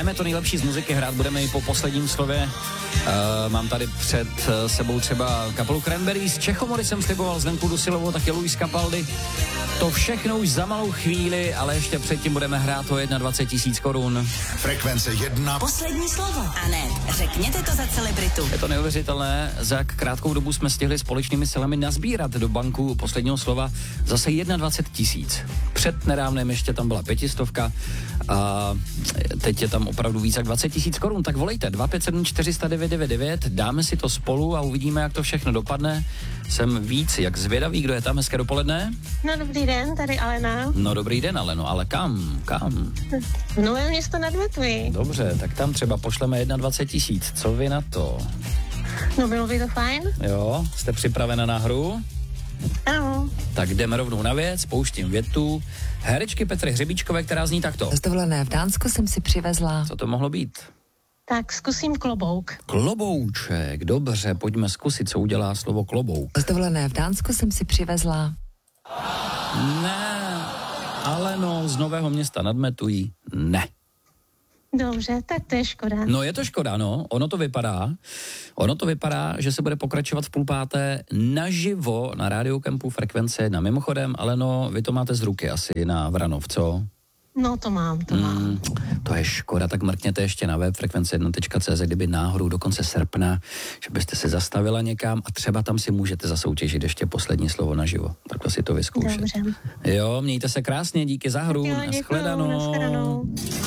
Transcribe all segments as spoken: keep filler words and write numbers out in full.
hrajeme to nejlepší z muziky, hrát budeme i po posledním slově. Uh, mám tady před uh, sebou třeba kapelu Cranberries, Čechomory jsem sliboval, Zdenku Dusilovou, taky Luis Capaldi. To všechno už za malou chvíli, ale ještě předtím budeme hrát o dvacet jedna tisíc korun. Frekvence jedna. Poslední slovo. A ne, řekněte to za celebritu. Je to neuvěřitelné, za jak krátkou dobu jsme stihli společnými silami nazbírat do banku posledního slova zase dvacet jedna tisíc. Před nedávnem ještě tam byla pětistovka a teď je tam opravdu víc jak dvacet tisíc korun. Tak volejte dva pět sedm čtyři sta devět devět devět, dáme si to spolu a uvidíme, jak to všechno dopadne. Jsem víc jak zvědavý, kdo je tam. Hezké dopoledne. No dobrý den, tady Alena. No dobrý den, Aleno, ale kam? Kam? Nové Město nad Větví. Dobře, tak tam třeba pošleme dvacet jedna tisíc. Co vy na to? No bylo by to fajn. Jo, jste připravena na hru? Ano. Tak jdeme rovnou na věc, pouštím větu. Herečky Petry Hřebíčkové, která zní takto. Z dovolené v Dánsku jsem si přivezla. Co to mohlo být? Tak zkusím klobouk. Klobouček, dobře, pojďme zkusit, co udělá slovo klobouk. Z dovolené v Dánsku jsem si přivezla. Ne, ale no, z Nového Města nad Metují, ne. Dobře, tak to je škoda. No je to škoda, no, ono to vypadá, ono to vypadá, že se bude pokračovat v půl páté naživo na Rádiu Campu Frekvence jedna. Mimochodem, ale no, vy to máte z ruky asi na Vranov, co? No to mám, to mám. Mm, to je škoda, tak mrkněte ještě na web frekvence jedna tečka cé zet, kdyby náhodou do konce srpna, že byste se zastavila někam a třeba tam si můžete zasoutěžit ještě poslední slovo naživo. Takhle si to vyzkoušet. Dobře. Jo, mějte se krásně, díky za hru, Jo, nashledanou. nashledanou.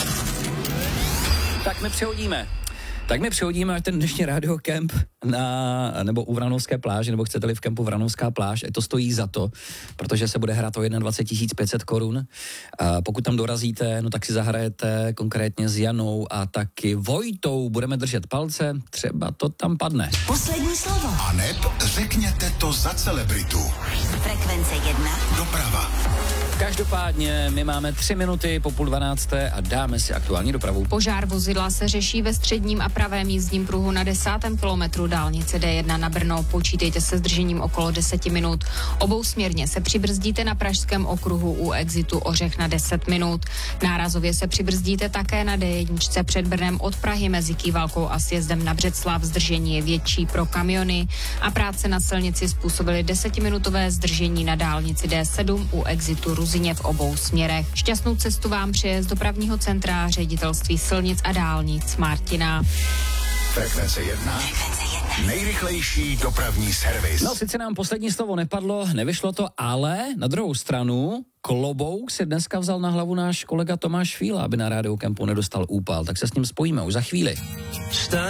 Tak my přehodíme. Tak my přehodíme až ten dnešní Radio Camp na, nebo u Vranovské pláže, nebo chcete-li v kempu Vranovská pláž, to stojí za to, protože se bude hrát o dvacet jedna tisíc pět set korun. A pokud tam dorazíte, no tak si zahrajete konkrétně s Janou a taky Vojtou. Budeme držet palce, třeba to tam padne. Poslední slovo. A neb řekněte to za celebritu. Frekvence jedna. Doprava. Každopádně my máme tři minuty po půl dvanácté a dáme si aktuální dopravu. Požár vozidla se řeší ve středním a pravém jízdním pruhu na desátém kilometru dálnice D jedna na Brno. Počítejte se zdržením okolo deseti minut. Obousměrně se přibrzdíte na pražském okruhu u exitu Ořech na deset minut. Nárazově se přibrzdíte také na D jedna před Brnem od Prahy mezi Kývalkou a sjezdem na Břeclav. Zdržení je větší pro kamiony a práce na silnici způsobily desetiminutové zdržení na dálnici D sedm u exitu Ruzyně v obou směrech. Šťastnou cestu vám přeje z dopravního centra Ředitelství silnic a dálnic Martina. Frekvence jedna. Frekvence jedna. Nejrychlejší dopravní servis. No, sice nám poslední slovo nepadlo, nevyšlo to, ale na druhou stranu klobouk si dneska vzal na hlavu náš kolega Tomáš Fíla, aby na Rádiu Campu nedostal úpal, tak se s ním spojíme už za chvíli.